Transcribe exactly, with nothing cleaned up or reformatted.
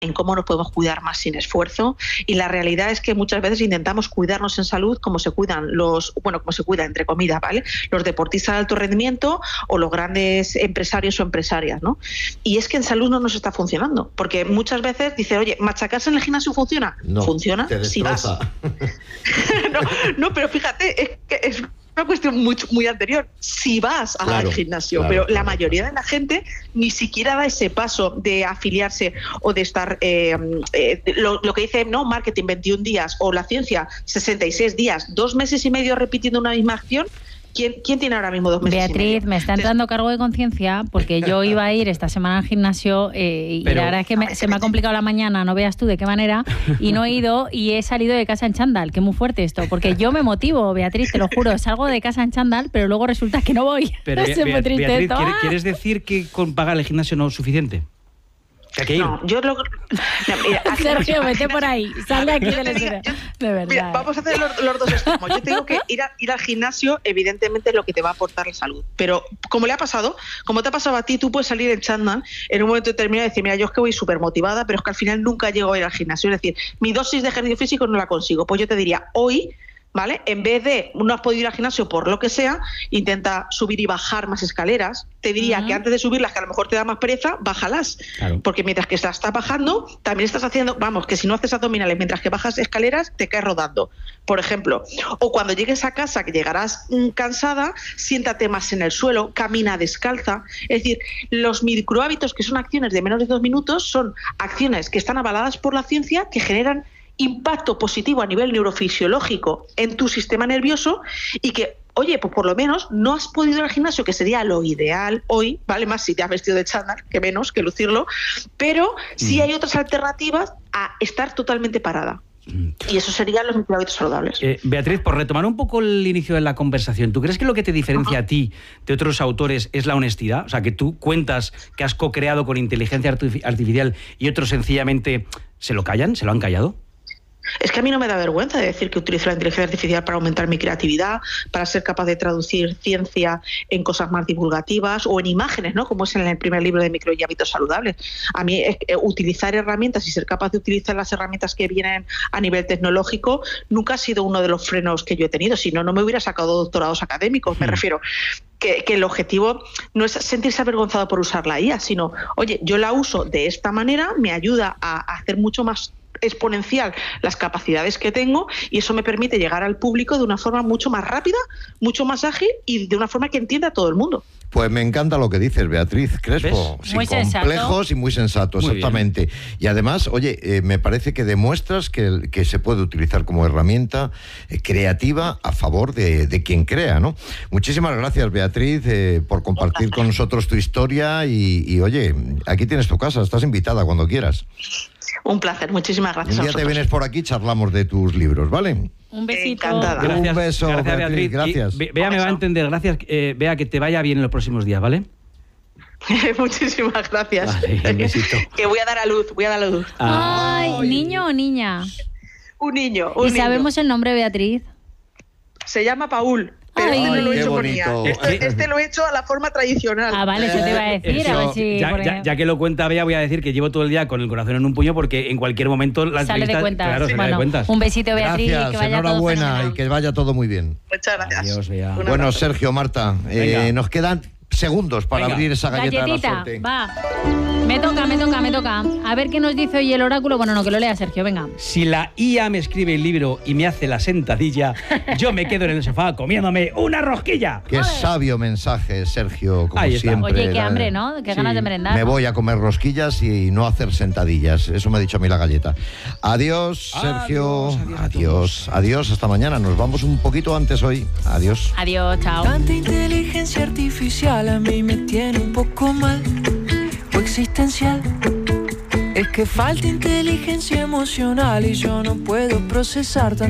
en cómo nos podemos cuidar más sin esfuerzo, y la realidad es que muchas veces intentamos cuidarnos en salud como se cuidan los, bueno, como se cuida entre comillas, ¿vale? Los deportistas de alto rendimiento o los grandes empresarios o empresarias, ¿no? Y es que en salud no nos está funcionando, porque muchas veces dice, oye, ¿machacarse en el gimnasio funciona? No, funciona si vas. no, no, pero fíjate, es que es una cuestión muy, muy anterior. Si vas al claro, gimnasio, claro, pero claro. la mayoría de la gente ni siquiera da ese paso de afiliarse o de estar, eh, eh, lo, lo que dice, no, marketing veintiún días o la ciencia sesenta y seis días, dos meses y medio repitiendo una misma acción. ¿Quién, ¿Quién tiene ahora mismo dos meses Beatriz, y medio? me está entrando cargo de conciencia porque yo iba a ir esta semana al gimnasio eh, y Pero... la verdad es que me, se me ha complicado la mañana, no veas tú de qué manera, y no he ido y he salido de casa en chándal, que es muy fuerte esto, porque yo me motivo, Beatriz, te lo juro, salgo de casa en chándal, pero luego resulta que no voy. Pero, es muy triste Beatriz, esto. ¿quieres, ¡Ah! ¿quieres decir que con pagar el gimnasio no es suficiente? ¿Que hay que ir? No, yo lo... No, mira, aquí- Sergio, vete aquí- por ahí, sal de aquí Yo de la te digo- escena. yo- De verdad. Mira, vamos a hacer los, los dos extremos. Yo te digo que ir, a, ir al gimnasio, evidentemente, es lo que te va a aportar la salud. Pero como le ha pasado, como te ha pasado a ti, tú puedes salir en chándal en un momento determinado y decir, mira, yo es que voy súper motivada, pero es que al final nunca llego a ir al gimnasio. Es decir, mi dosis de ejercicio físico no la consigo. Pues yo te diría, hoy... ¿Vale? En vez de no has podido ir al gimnasio por lo que sea, intenta subir y bajar más escaleras. Te diría Uh-huh. que antes de subirlas, que a lo mejor te da más pereza, bájalas. Claro. Porque mientras que estás bajando, también estás haciendo, vamos, que si no haces abdominales mientras que bajas escaleras, te caes rodando, por ejemplo. O cuando llegues a casa, que llegarás mm, cansada, siéntate más en el suelo, camina descalza. Es decir, los microhábitos, que son acciones de menos de dos minutos, son acciones que están avaladas por la ciencia, que generan impacto positivo a nivel neurofisiológico en tu sistema nervioso y que, oye, pues por lo menos no has podido ir al gimnasio, que sería lo ideal hoy, vale más si te has vestido de chándal, que menos, que lucirlo, pero sí hay otras alternativas a estar totalmente parada. Y eso serían los microhábitos saludables. Eh, Beatriz, por retomar un poco el inicio de la conversación, ¿tú crees que lo que te diferencia a ti de otros autores es la honestidad? O sea, que tú cuentas que has co-creado con inteligencia artifici- artificial y otros sencillamente se lo callan, se lo han callado. Es que a mí no me da vergüenza de decir que utilizo la inteligencia artificial para aumentar mi creatividad, para ser capaz de traducir ciencia en cosas más divulgativas o en imágenes, ¿no? Como es en el primer libro de Micro y Hábitos Saludables. A mí eh, utilizar herramientas y ser capaz de utilizar las herramientas que vienen a nivel tecnológico nunca ha sido uno de los frenos que yo he tenido. Si no, no me hubiera sacado doctorados académicos. Me refiero que, que el objetivo no es sentirse avergonzado por usar la I A, sino, oye, yo la uso de esta manera, me ayuda a, a hacer mucho más exponencial las capacidades que tengo y eso me permite llegar al público de una forma mucho más rápida, mucho más ágil y de una forma que entienda a todo el mundo. Pues me encanta lo que dices, Beatriz Crespo. ¿Ves? Sin Muy sensato. complejos y muy sensato, Muy exactamente. Y además, oye, eh, me parece que demuestras que, que se puede utilizar como herramienta eh, creativa a favor de, de quien crea, ¿no? Muchísimas gracias, Beatriz, eh, por compartir con nosotros tu historia y, y, oye, aquí tienes tu casa, estás invitada cuando quieras. Un placer, muchísimas gracias. Un a día te vosotros. vienes por aquí, charlamos de tus libros, ¿vale? Un besito. Encantada. Gracias, Un beso, gracias, Beatriz, Beatriz. gracias. Y Be- Bea me va a entender, gracias. Eh, Bea, que te vaya bien en los próximos días, ¿vale? Muchísimas gracias. Vale, un besito. Que voy a dar a luz, voy a dar a luz. Ay, ¿niño o niña? Un niño, un ¿Y niño. sabemos el nombre, Beatriz? Se llama Paul. Pero Ay, este no lo he qué hecho con I A. bonito. Este, este lo he hecho a la forma tradicional. Ah, vale, eso te iba a decir, a ver Eso, si... ya, porque- ya- ya que lo cuenta Bea, voy a decir que llevo todo el día con el corazón en un puño porque en cualquier momento la Sale de entrevista- cuentas. Claro, sale de Bueno, cuentas. un besito, Beatriz, Gracias, que vaya todo enhorabuena fenomenal. y que vaya todo muy bien. Muchas gracias. Adiós, Bea. Un Bueno, abrazo. Sergio, Marta, eh, Venga. nos quedan segundos para Venga. abrir esa galleta Galletita, de la suerte. va. Me toca, me toca, me toca. A ver qué nos dice hoy el oráculo. Bueno, no, que lo lea Sergio, venga. Si la I A me escribe el libro y me hace la sentadilla, yo me quedo en el sofá comiéndome una rosquilla. Qué sabio mensaje, Sergio, como Ahí está. siempre. Oye, qué La- hambre, ¿no? Qué Sí. ganas de merendar. Me ¿no? voy a comer rosquillas y no hacer sentadillas. Eso me ha dicho a mí la galleta. Adiós, Sergio. Adiós, adiós a Adiós, adiós, hasta mañana. Nos vamos un poquito antes hoy. Adiós. Adiós, chao. Tanta inteligencia artificial a mí me tiene un poco mal o existencial. Es que falta inteligencia emocional y yo no puedo procesar tan